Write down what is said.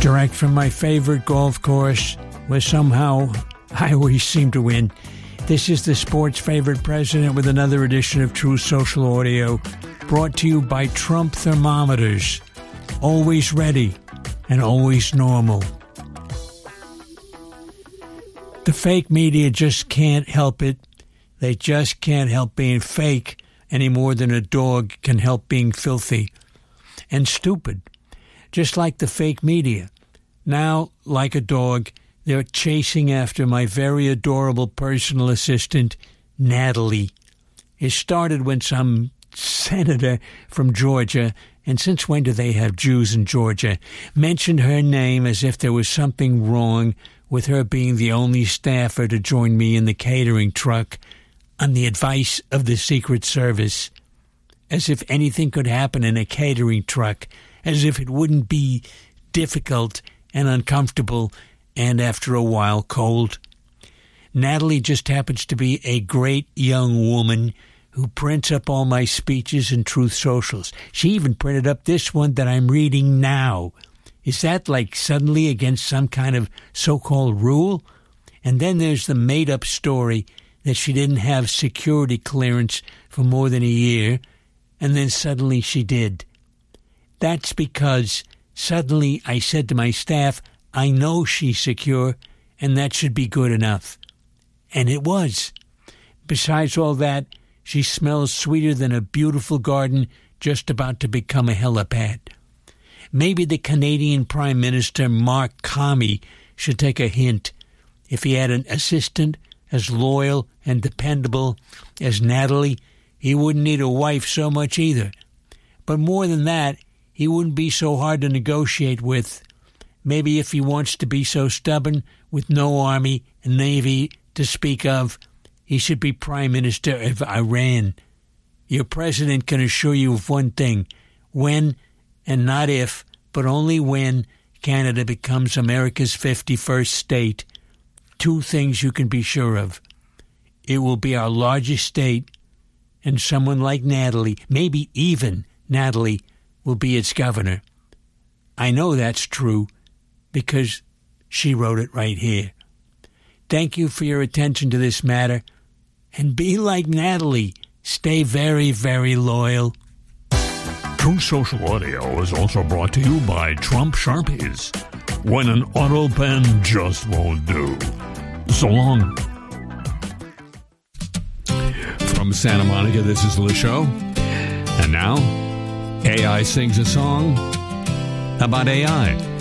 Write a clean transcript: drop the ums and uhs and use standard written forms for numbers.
Direct from my favorite golf course, where somehow I always seem to win. This is the sports favorite president with another edition of True Social Audio, brought to you by Trump Thermometers. Always ready and always normal. The fake media just can't help it. They just can't help being fake any more than a dog can help being filthy and stupid. Just like the fake media. Now, like a dog, they're chasing after my very adorable personal assistant, Natalie. It started when some senator from Georgia, and since when do they have Jews in Georgia, mentioned her name as if there was something wrong with her being the only staffer to join me in the catering truck on the advice of the Secret Service. As if anything could happen in a catering truck, as if it wouldn't be difficult and uncomfortable, and after a while cold. Natalie just happens to be a great young woman who prints up all my speeches in Truth Socials. She even printed up this one that I'm reading now. Is that like suddenly against some kind of so-called rule? And then there's the made-up story that she didn't have security clearance for more than a year, and then suddenly she did. That's because suddenly I said to my staff, I know she's secure, and that should be good enough. And it was. Besides all that, she smells sweeter than a beautiful garden just about to become a helipad. Maybe the Canadian Prime Minister Mark Carney should take a hint. If he had an assistant as loyal and dependable as Natalie, he wouldn't need a wife so much either. But more than that, he wouldn't be so hard to negotiate with. Maybe if he wants to be so stubborn, with no army and navy to speak of, he should be Prime Minister of Iran. Your president can assure you of one thing: when, and not if, but only when, Canada becomes America's 51st state, two things you can be sure of. It will be our largest state, and someone like Natalie, maybe even Natalie, will be its governor. I know that's true because she wrote it right here. Thank you for your attention to this matter, and be like Natalie. Stay very, very loyal. True Social Audio is also brought to you by Trump Sharpies. When an auto pen just won't do. So long. From Santa Monica, this is the show. And now, AI sings a song about AI.